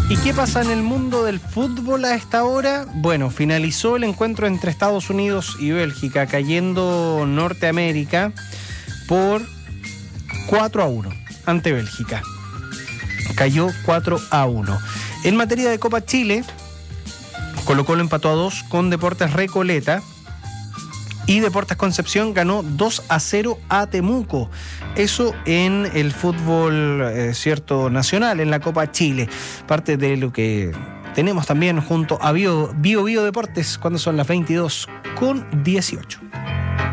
¿Y qué pasa en el mundo del fútbol a esta hora? Bueno, finalizó el encuentro entre Estados Unidos y Bélgica, cayendo Norteamérica por 4-1 ante Bélgica. Cayó 4-1. En materia de Copa Chile, Colo-Colo empató a 2 con Deportes Recoleta y Deportes Concepción ganó 2-0 a Temuco. Eso en el fútbol cierto nacional, en la Copa Chile. Parte de lo que tenemos también junto a Bio Deportes cuando son las 22:18.